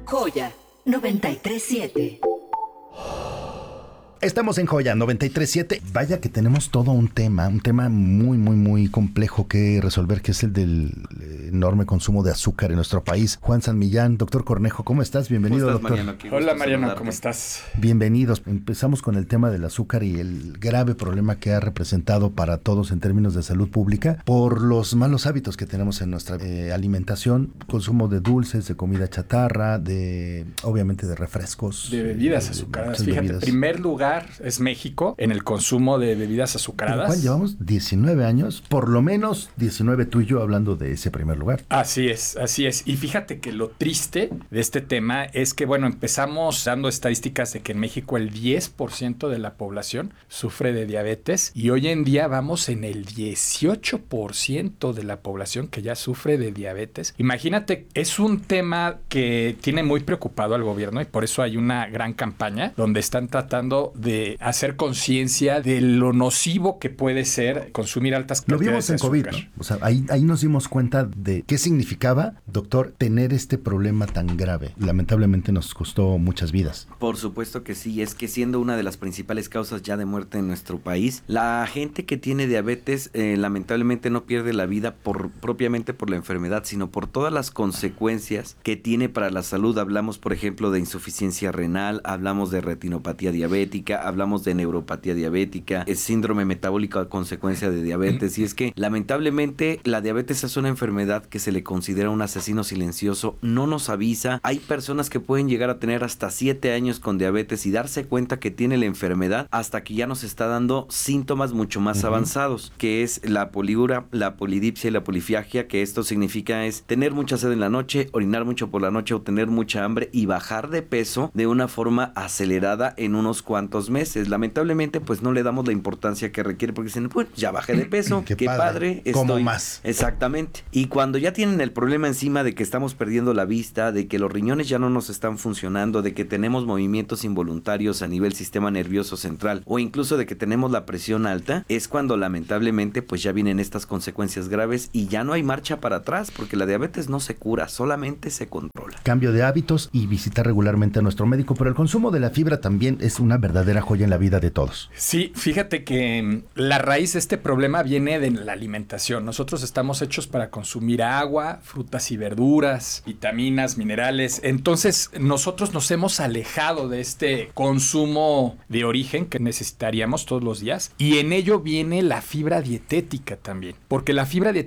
Joya 93.7. Estamos en Joya 93.7. Vaya que tenemos todo un tema muy, muy, muy complejo que resolver, que es el del enorme consumo de azúcar en nuestro país. Juan San Millán, doctor Cornejo, ¿cómo estás? Bienvenido, ¿Cómo estás, doctor. Mariano? Hola, Mariano, ¿cómo estás? Bienvenidos. Empezamos con el tema del azúcar y el grave problema que ha representado para todos en términos de salud pública por los malos hábitos que tenemos en nuestra alimentación, consumo de dulces, de comida chatarra, obviamente de refrescos. De bebidas azucaradas. Fíjate, primer lugar es México en el consumo de bebidas azucaradas. Juan, llevamos 19 años, por lo menos 19 tú y yo hablando de ese primer lugar. Así es. Y fíjate que lo triste de este tema es que, bueno, empezamos dando estadísticas de que en México el 10% de la población sufre de diabetes y hoy en día vamos en el 18% de la población que ya sufre de diabetes. Imagínate, es un tema que tiene muy preocupado al gobierno y por eso hay una gran campaña donde están tratando de hacer conciencia de lo nocivo que puede ser consumir altas cantidades de azúcar. Lo vimos en COVID, ¿no? O sea, ahí nos dimos cuenta de qué significaba, doctor, tener este problema tan grave. Lamentablemente nos costó muchas vidas. Por supuesto que sí, es que siendo una de las principales causas ya de muerte en nuestro país, la gente que tiene diabetes lamentablemente no pierde la vida propiamente por la enfermedad, sino por todas las consecuencias que tiene para la salud. Hablamos, por ejemplo, de insuficiencia renal, hablamos de retinopatía diabética, hablamos de neuropatía diabética, el síndrome metabólico a consecuencia de diabetes, y es que lamentablemente la diabetes es una enfermedad que se le considera un asesino silencioso, no nos avisa. Hay personas que pueden llegar a tener hasta 7 años con diabetes y darse cuenta que tiene la enfermedad hasta que ya nos está dando síntomas mucho más avanzados, que es la poliura, la polidipsia y la polifagia, que esto significa es tener mucha sed en la noche, orinar mucho por la noche o tener mucha hambre y bajar de peso de una forma acelerada en unos cuantos meses. Lamentablemente pues no le damos la importancia que requiere porque dicen, pues ya bajé de peso, qué padre estoy. Como más. Exactamente. Y cuando ya tienen el problema encima de que estamos perdiendo la vista, de que los riñones ya no nos están funcionando, de que tenemos movimientos involuntarios a nivel sistema nervioso central o incluso de que tenemos la presión alta, es cuando lamentablemente pues ya vienen estas consecuencias graves y ya no hay marcha para atrás porque la diabetes no se cura, solamente se controla. Cambio de hábitos y visitar regularmente a nuestro médico, pero el consumo de la fibra también es una verdadera joya en la vida de todos. Sí, fíjate que la raíz de este problema viene de la alimentación. Nosotros estamos hechos para consumir agua, frutas y verduras, vitaminas, minerales. Entonces, nosotros nos hemos alejado de este consumo de origen que necesitaríamos todos los días. Y en ello viene la fibra dietética también. Porque la fibra dietética